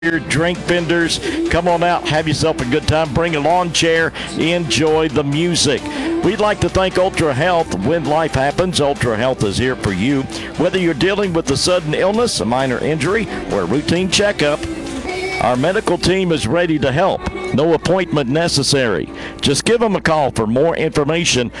drink vendors. Come on out, have yourself a good time. Bring a lawn chair, enjoy the music. We'd like to thank Ultra Health. When life happens, Ultra Health is here for you. Whether you're dealing with a sudden illness, a minor injury, or a routine checkup, our medical team is ready to help. No appointment necessary. Just give them a call for more information,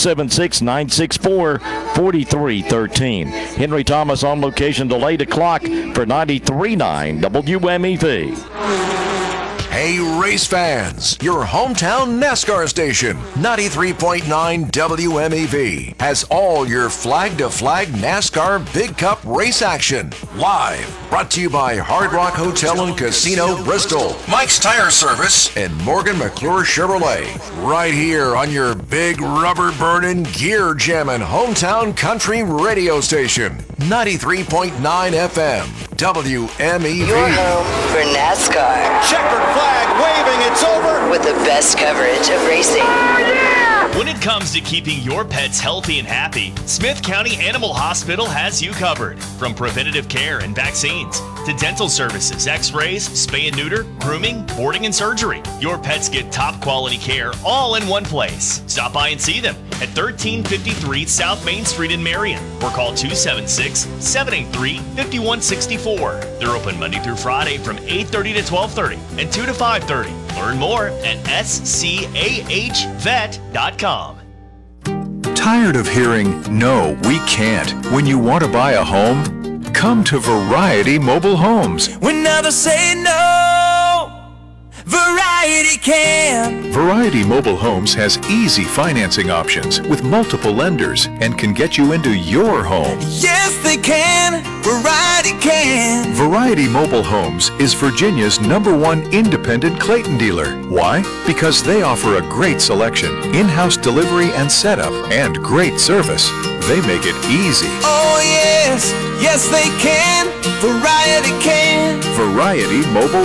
276-964-4313. Henry Thomas on location till 8 o'clock for 93.9 WMEV. Hey, race fans, your hometown NASCAR station, 93.9 WMEV, has all your flag-to-flag NASCAR Big Cup race action. Live, brought to you by Hard Rock Hotel and Casino Bristol, Mike's Tire Service, and Morgan McClure Chevrolet. Right here on your big rubber-burning, gear-jamming hometown country radio station, 93.9 FM, WMEV. Your home for NASCAR. Checkered flag waving, it's over. With the best coverage of racing. When it comes to keeping your pets healthy and happy, Smith County Animal Hospital has you covered. From preventative care and vaccines to dental services, x-rays, spay and neuter, grooming, boarding, and surgery, your pets get top quality care all in one place. Stop by and see them at 1353 South Main Street in Marion or call 276-783-5164. They're open Monday through Friday from 8:30 to 12:30 and 2 to 5:30. Learn more at scahvet.com. Tired of hearing, "No, we can't," when you want to buy a home? Come to Variety Mobile Homes. When others say no, Variety can. Variety Mobile Homes has easy financing options with multiple lenders and can get you into your home. Yes, they can. Variety can. Variety Mobile Homes is Virginia's #1 independent Clayton dealer. Why? Because they offer a great selection, in-house delivery and setup, and great service. They make it easy. Oh, yes. Yes, they can. Variety can. Variety Mobile